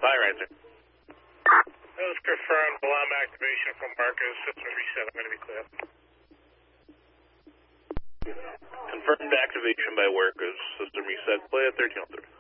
Fire answer. That was confirmed. Alarm activation from Marcus. System reset. I'm going to be clear. Confirmed activation by workers. System reset. Play at 1303.